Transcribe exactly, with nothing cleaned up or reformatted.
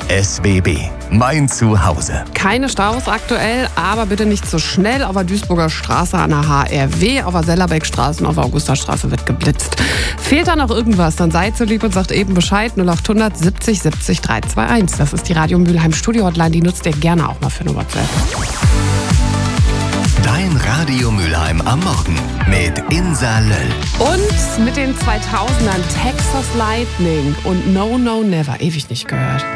S W B, mein Zuhause. Keine Staus aktuell, aber bitte nicht zu schnell. Auf der Duisburger Straße an der H R W, auf der Sellerbeckstraße und auf der Augustastraße wird geblitzt. Fehlt da noch irgendwas, dann seid so lieb und sagt eben Bescheid. null acht hundert siebzig siebzig dreihundertzweiundzwanzig. Das ist die Radio Mülheim Studio Hotline, die nutzt ihr gerne auch mal für eine WhatsApp. Dein Radio Mülheim am Morgen mit Insa Löll. Und mit den zweitausendern Texas Lightning und No No Never, ewig nicht gehört.